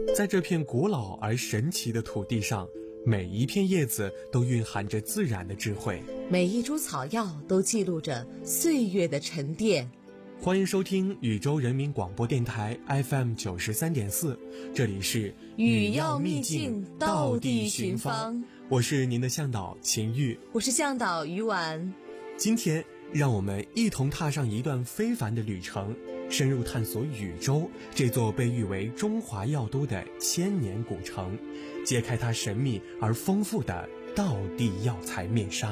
在这片古老而神奇的土地上，每一片叶子都蕴含着自然的智慧， 每一株草药都记录着岁月的沉淀。 欢迎收听宇宙人民广播电台 FM 93.4，这里是语要秘境，道地寻芳。 我是您的向导秦玉， 我是向导于婉。 今天让我们一同踏上一段非凡的旅程，深入探索禹州这座被誉为中华药都的千年古城，揭开它神秘而丰富的道地药材面纱。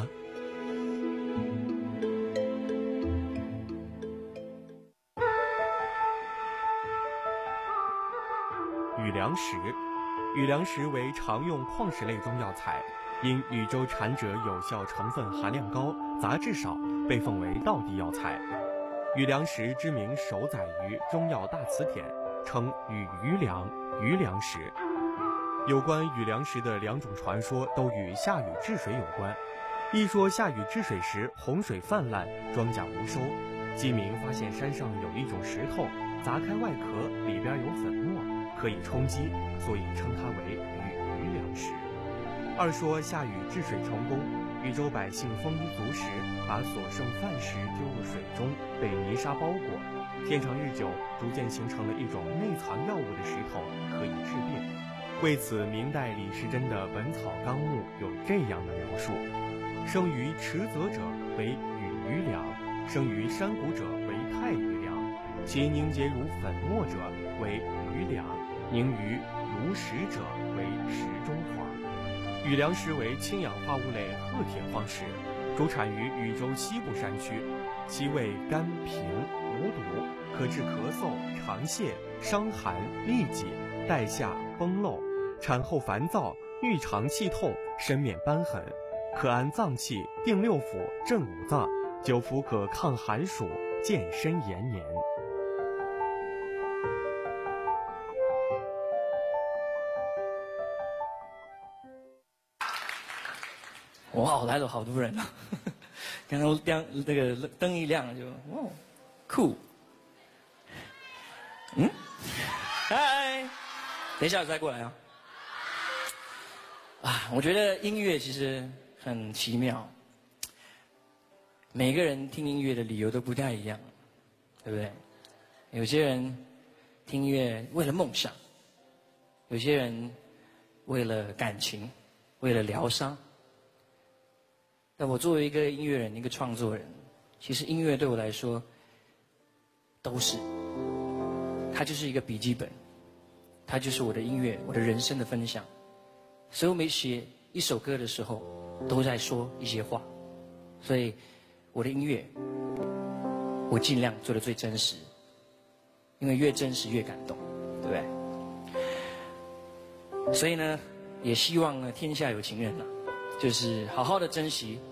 禹梁石，禹梁石为常用矿石类中药材，因禹州产者有效成分含量高，杂质少，被奉为道地药材。禹梁石之名首载于《中药大辞典》，称禹梁、禹梁石。有关禹梁石的两种传说都与下禹治水有关。一说下禹治水时洪水泛滥，庄稼无收，饥民发现山上有一种石头，砸开外壳，里边有粉末，可以充饥，所以称它为禹梁石。二说下禹治水成功，禹州百姓丰衣足食，把所剩饭食丢入水中，被泥沙包裹，天长日久，逐渐形成了一种内藏药物的石头，可以治病。为此，明代李时珍的《本草纲目》有这样的描述：生于池泽者为禹梁，生于山谷者为太禹梁，其凝结如粉末者为禹梁，凝于如石者为石中黄。禹梁石为氢氧化物类褐铁矿石，主产于禹州西部山区，其味甘平无毒，可治咳嗽、肠泻、伤寒、痢疾、带下、崩漏，产后烦躁、郁肠气痛、身面瘢痕，可安脏气、定六腑、镇五脏，久服可抗寒暑、健身延年。 哇，来了好多人啊！刚刚那个灯一亮就哇，酷。嗨，等一下我再过来啊。我觉得音乐其实很奇妙，每个人听音乐的理由都不太一样，对不对？有些人听音乐为了梦想，有些人为了感情，为了疗伤。但我作为一个音乐人，一个创作人，其实音乐对我来说都是，它就是一个笔记本，它就是我的音乐，我的人生的分享。所以我每写一首歌的时候，都在说一些话。所以我的音乐，我尽量做得最真实，因为越真实越感动，对不对？所以呢，也希望呢，天下有情人啊，就是好好的珍惜